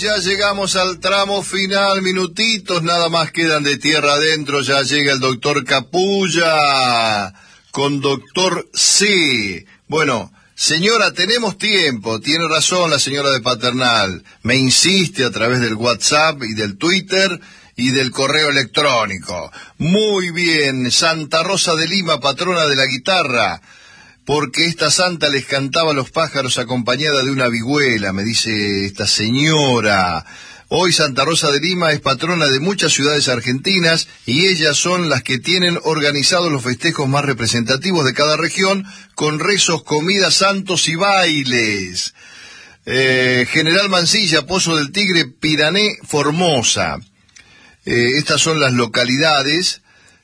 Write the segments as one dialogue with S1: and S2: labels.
S1: ya llegamos al tramo final, minutitos nada más quedan de tierra adentro, ya llega el doctor Capulla con doctor C. Bueno, señora, tenemos tiempo, tiene razón la señora de Paternal, me insiste a través del WhatsApp y del Twitter y del correo electrónico. Muy bien, Santa Rosa de Lima, patrona de la guitarra, porque esta santa les cantaba a los pájaros acompañada de una vihuela, me dice esta señora. Hoy Santa Rosa de Lima es patrona de muchas ciudades argentinas y ellas son las que tienen organizados los festejos más representativos de cada región con rezos, comidas, santos y bailes. General Mansilla, Pozo del Tigre, Pirané, Formosa. Estas son las localidades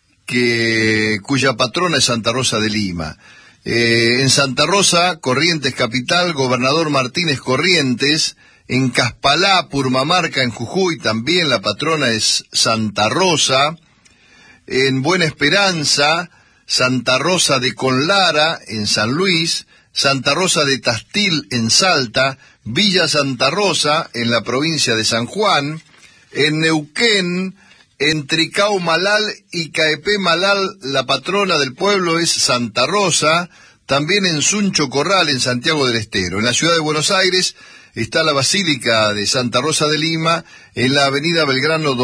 S1: cuya patrona es Santa Rosa de Lima. En Santa Rosa, Corrientes capital, Gobernador Martínez Corrientes. En Caspalá, Purmamarca, en Jujuy, también la patrona es Santa Rosa. En Buena Esperanza, Santa Rosa de Conlara, en San Luis. Santa Rosa de Tastil, en Salta. Villa Santa Rosa, en la provincia de San Juan. En Neuquén, en Tricao Malal y Caepé Malal, la patrona del pueblo es Santa Rosa. También en Suncho Corral, en Santiago del Estero. En la ciudad de Buenos Aires está la Basílica de Santa Rosa de Lima, en la avenida Belgrano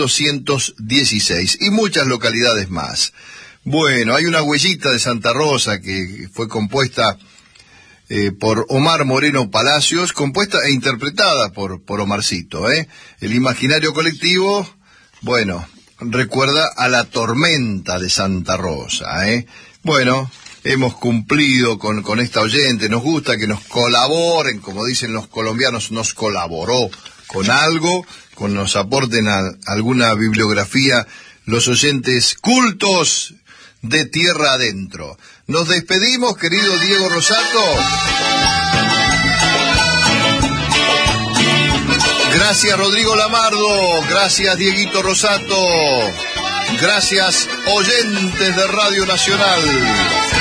S1: 2216, y muchas localidades más. Bueno, hay una huellita de Santa Rosa que fue compuesta por Omar Moreno Palacios, compuesta e interpretada por Omarcito, El imaginario colectivo, bueno, recuerda a la tormenta de Santa Rosa, Bueno, hemos cumplido con esta oyente, nos gusta que nos colaboren, como dicen los colombianos, nos colaboró con algo, nos aporten alguna bibliografía los oyentes cultos de tierra adentro. Nos despedimos, querido Diego Rosato. Gracias, Rodrigo Lamardo. Gracias, Dieguito Rosato. Gracias, oyentes de Radio Nacional.